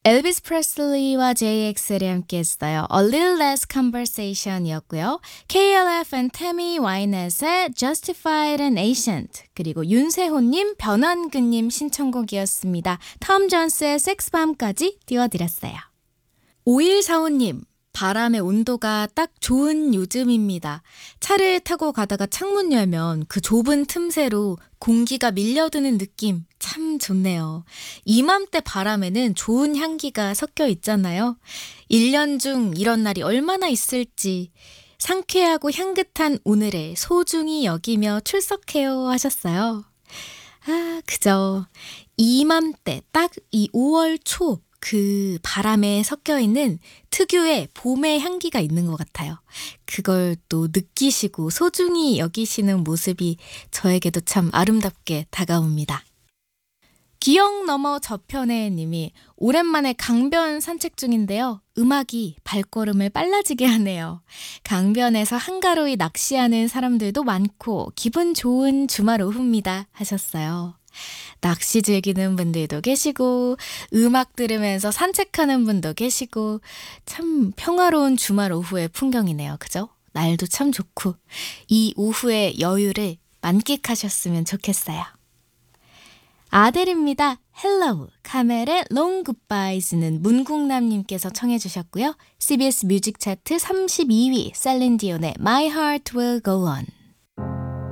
엘비스 프레슬리와 JXL이 함께했어요. A Little Less Conversation이었고요. KLF and 태미 와이넷의 Justified and Ancient, 그리고 윤세호님, 변환근님 신청곡이었습니다. 톰 존스의 섹스밤까지 띄워드렸어요. 5145님, 바람의 온도가 딱 좋은 요즘입니다. 차를 타고 가다가 창문 열면 그 좁은 틈새로 공기가 밀려드는 느낌 참 좋네요. 이맘때 바람에는 좋은 향기가 섞여 있잖아요. 1년 중 이런 날이 얼마나 있을지 상쾌하고 향긋한 오늘에 소중히 여기며 출석해요 하셨어요. 아, 그죠. 이맘때 딱 이 5월 초 그 바람에 섞여있는 특유의 봄의 향기가 있는 것 같아요. 그걸 또 느끼시고 소중히 여기시는 모습이 저에게도 참 아름답게 다가옵니다. 기억 너머 저편의 님이 오랜만에 강변 산책 중인데요. 음악이 발걸음을 빨라지게 하네요. 강변에서 한가로이 낚시하는 사람들도 많고 기분 좋은 주말 오후입니다 하셨어요. 낚시 즐기는 분들도 계시고 음악 들으면서 산책하는 분도 계시고 참 평화로운 주말 오후의 풍경이네요. 그죠? 날도 참 좋고 이 오후의 여유를 만끽하셨으면 좋겠어요. 아델입니다. Hello, 카멜의 Long Goodbyes는 문국남님께서 청해 주셨고요. CBS 뮤직 차트 32위 셀린 디온의 My Heart Will Go On.